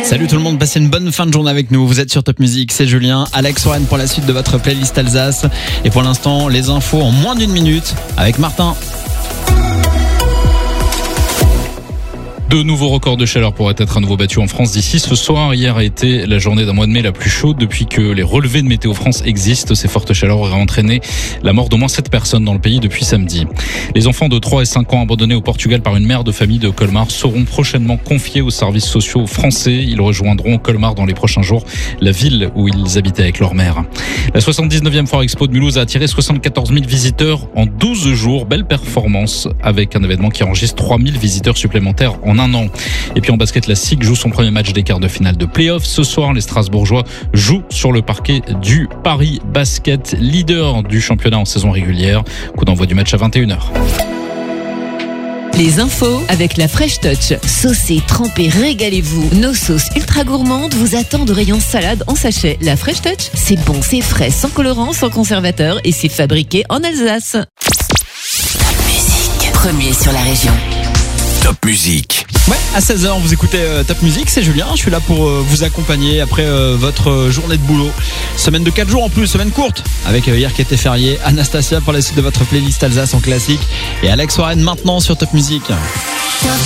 Salut tout le monde, passez une bonne fin de journée avec nous. Vous êtes sur Top Music, c'est Julien, Alex Warren pour la suite de votre playlist Alsace. Et pour l'instant, les infos en moins d'une minute avec Martin. De nouveaux records de chaleur pourraient être à nouveau battus en France d'ici ce soir. Hier a été la journée d'un mois de mai la plus chaude depuis que les relevés de Météo France existent. Ces fortes chaleurs auraient entraîné la mort d'au moins 7 personnes dans le pays depuis samedi. Les enfants de 3 et 5 ans abandonnés au Portugal par une mère de famille de Colmar seront prochainement confiés aux services sociaux français. Ils rejoindront Colmar dans les prochains jours, la ville où ils habitaient avec leur mère. La 79e Foire Expo de Mulhouse a attiré 74 000 visiteurs en 12 jours. Belle performance avec un événement qui enregistre 3 000 visiteurs supplémentaires en un an. Et puis en basket, la SIG joue son premier match des quarts de finale de play-off. Ce soir, les Strasbourgeois jouent sur le parquet du Paris Basket, leader du championnat en saison régulière. Coup d'envoi du match à 21h. Les infos avec la Fresh Touch. Saucez, trempez, régalez-vous. Nos sauces ultra gourmandes vous attendent au rayon salade en sachet. La Fresh Touch, c'est bon, c'est frais, sans colorant, sans conservateur et c'est fabriqué en Alsace. Top Music, premier sur la région. Top Music. Ouais, à 16h, vous écoutez Top Music, c'est Julien. Je suis là pour vous accompagner après votre journée de boulot. Semaine de 4 jours en plus, semaine courte. Avec hier qui était férié, Anastasia pour la suite de votre playlist Alsace en classique. Et Alex Warren maintenant sur Top Music. Top